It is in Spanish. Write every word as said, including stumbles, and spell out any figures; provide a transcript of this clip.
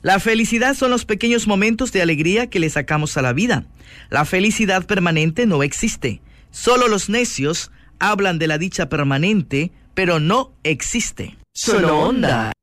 La felicidad son los pequeños momentos de alegría que le sacamos a la vida. La felicidad permanente no existe. Solo los necios hablan de la dicha permanente, pero no existe. Solo Onda.